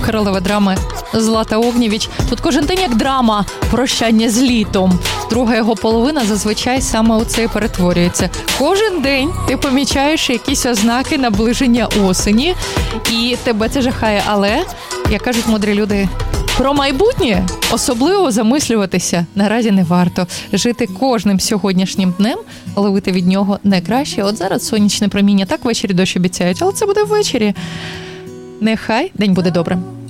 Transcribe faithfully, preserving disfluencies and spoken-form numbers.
королева драми Злата Огнєвіч. Тут кожен день як драма прощання з літом. Друга його половина зазвичай саме у це і перетворюється. Кожен день ти помічаєш якісь ознаки наближення осені, і тебе це жахає. Але, як кажуть мудрі люди, про майбутнє особливо замислюватися наразі не варто. Жити кожним сьогоднішнім днем, ловити від нього найкраще. От зараз сонячне проміння, так ввечері дощ обіцяють, але це буде ввечері. Нехай день буде добрим.